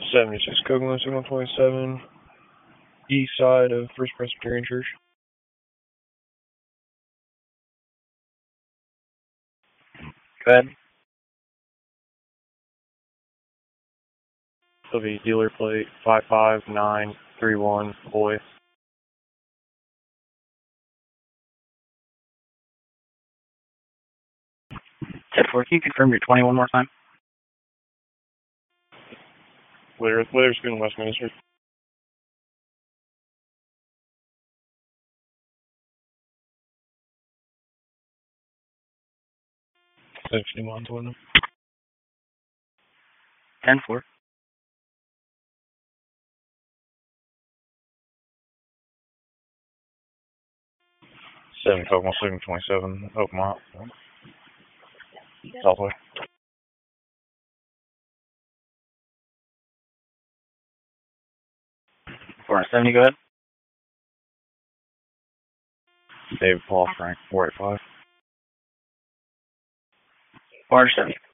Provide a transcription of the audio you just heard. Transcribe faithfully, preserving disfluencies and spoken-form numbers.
seventy-six Kokomo, Signal twenty-seven, east side of First Presbyterian Church. Go ahead. It'll be dealer plate five five nine three one, boy. ten four, can you confirm your twenty one more time? Witherspoon, Westminster. sixty-one twenty. ten four. seven Kokomo, Signal twenty-seven, Oakmont. Southway. four seventy, go ahead. David Paul Frank, four eight five. four seventy.